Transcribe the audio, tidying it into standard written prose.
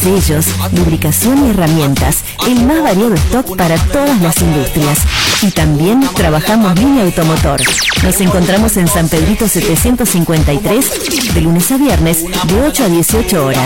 sellos, lubricación y herramientas, el más variado stock para todas las industrias. Y también trabajamos línea automotor. Nos encontramos en San Pedrito 753, de lunes a viernes, de 8 a 18 horas.